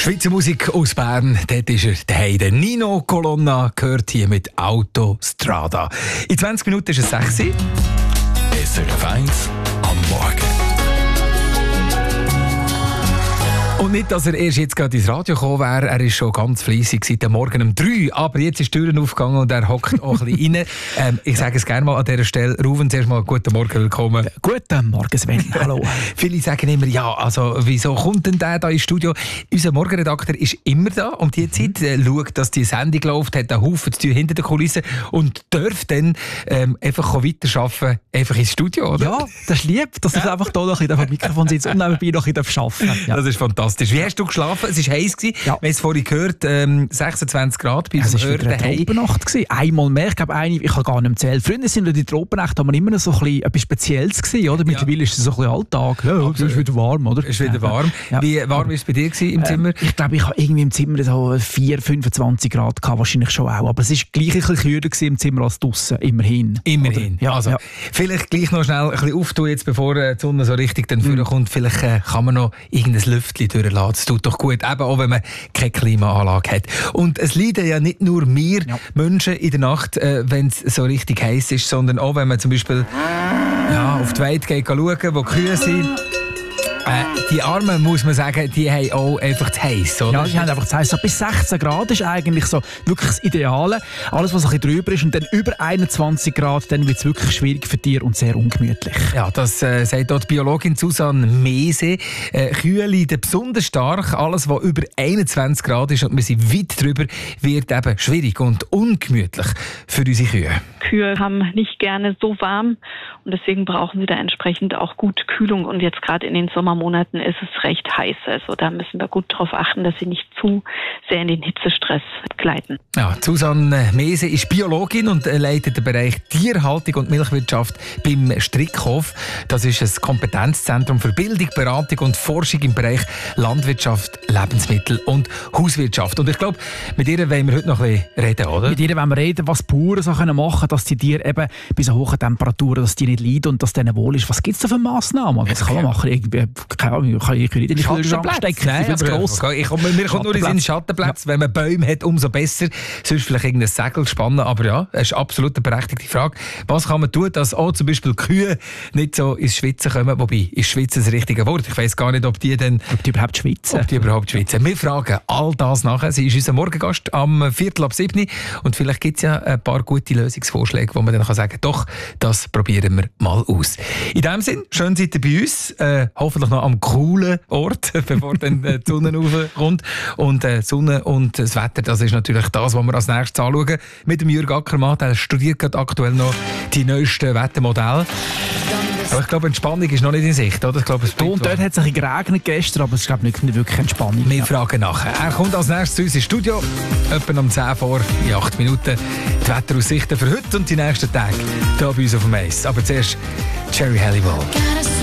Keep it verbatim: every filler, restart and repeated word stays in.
Schweizer Musik aus Bern, dort ist er, der Heide. Nino Colonna gehört hier mit Autostrada. In zwanzig Minuten ist es sechs Uhr. S R F eins am Morgen. Und nicht, dass er erst jetzt gerade ins Radio gekommen wäre, er ist schon ganz fleissig seit dem Morgen um drei, aber jetzt ist die Tür aufgegangen und er hockt auch ein bisschen rein. Ähm, ich sage es gerne mal an dieser Stelle. Ruven, zuerst mal guten Morgen, willkommen. Guten Morgen, Sven. Hallo. Viele sagen immer, ja, also wieso kommt denn der da ins Studio? Unser Morgenredakteur ist immer da um die Zeit, äh, schaut, dass die Sendung läuft, hat einen Haufen zu tun hinter den Kulissen und darf dann ähm, einfach weiterarbeiten, einfach ins Studio, oder? Ja, das ist lieb, dass ich einfach hier noch ein bisschen am Mikrofon sitze und nebenbei noch ein bisschen arbeiten darf. Ja. Das ist fantastisch. Wie hast du geschlafen? Es war heiß. Ja. Wir haben es vorhin gehört, ähm, sechsundzwanzig Grad bei uns. Es war eine Tropennacht. Einmal mehr, ich glaube, eine, ich habe gar nicht gezählt. Früher sind die Tropennächte immer so ein bisschen etwas Spezielles gewesen, oder? Mittlerweile ja. ist es so ein bisschen Alltag. Ja, es ist wieder warm, oder? Es ist wieder warm. Ja. Wie warm war es bei dir im Zimmer? Äh, ich glaube, ich habe irgendwie im Zimmer so vier, fünfundzwanzig Grad gehabt, wahrscheinlich schon auch. Aber es war gleich ein bisschen kühler im Zimmer als draussen, immerhin. Immerhin. Ja, also, ja. Vielleicht gleich noch schnell ein bisschen auftun, jetzt, bevor die Sonne so richtig dann mhm. vorkommt. Vielleicht äh, kann man noch irgendein Lüftchen durchlassen. Das tut doch gut, eben auch wenn man keine Klimaanlage hat. Und es leiden ja nicht nur wir ja. Menschen in der Nacht, äh, wenn es so richtig heiß ist, sondern auch wenn man zum Beispiel ja, auf die Weide geht, schauen, wo die Kühe sind. Äh, die Armen, muss man sagen, die haben auch einfach zu heiß, oder? Ja, die haben einfach zu heiß. So bis sechzehn Grad ist eigentlich so wirklich das Ideale. Alles, was ein bisschen drüber ist und dann über einundzwanzig Grad, dann wird es wirklich schwierig für Tiere und sehr ungemütlich. Ja, das äh, sagt dort die Biologin Susanne Mese. Äh, Kühe leiden besonders stark. Alles, was über einundzwanzig Grad ist und wir sind weit drüber, wird eben schwierig und ungemütlich für unsere Kühe. Kühe haben nicht gerne so warm und deswegen brauchen sie da entsprechend auch gut Kühlung. Und jetzt gerade in den Sommermonaten ist es recht heiß. Also da müssen wir gut darauf achten, dass sie nicht zu sehr in den Hitzestress gleiten. Ja, Susanne Mese ist Biologin und leitet den Bereich Tierhaltung und Milchwirtschaft beim Strickhof. Das ist ein Kompetenzzentrum für Bildung, Beratung und Forschung im Bereich Landwirtschaft, Lebensmittel und Hauswirtschaft. Und ich glaube, mit ihr wollen wir heute noch ein bisschen reden, oder? Mit ihr wollen wir reden, was Bauern so machen können, dass die Tiere eben bei so hohen Temperaturen, dass die nicht leiden und dass denen wohl ist. Was gibt es da für Massnahmen? Was kann man machen? Irgendwie, keine Ahnung, kann ich nicht in den Kühlschrank stecken. Nein, aber gross. Ich komme, mir kommt nur in den Schattenplatz. Ja. Wenn man Bäume hat, umso besser. Sonst vielleicht irgendein Segel spannen. Aber ja, das ist absolut eine berechtigte Frage. Was kann man tun, dass auch zum Beispiel Kühe nicht so ins Schwitzen kommen? Wobei, ist Schwitzen das richtige Wort? Ich weiss gar nicht, ob die denn... Ob die überhaupt schwitzen. Ob die überhaupt schwitzen. Wir fragen all das nachher. Sie ist unser Morgengast am Viertel ab sieben. Und vielleicht gibt es ja ein paar gute Lösungsvorschläge, wo man dann kann sagen kann, doch, das probieren wir mal aus. In diesem Sinne, schön seid ihr bei uns. Äh, hoffentlich noch am coolen Ort, bevor dann äh, die Sonne raufkommt. Und äh, Sonne und das Wetter, das ist natürlich das, was wir als nächstes anschauen. Mit dem Jürg Ackermann, der studiert gerade aktuell noch die neuesten Wettermodelle. Aber ich glaube, Entspannung ist noch nicht in Sicht, oder? Ich glaube, es und dort hat es ein bisschen geregnet gestern, aber es ist glaube ich nicht wirklich Entspannung. Wir ja. fragen nachher. Er kommt als nächstes zu uns ins Studio, etwa um zehn vor, in acht Minuten. Die Wetteraussichten für heute und die nächsten Tage hier bei uns auf dem Eis. Aber zuerst Jerry Halliwell.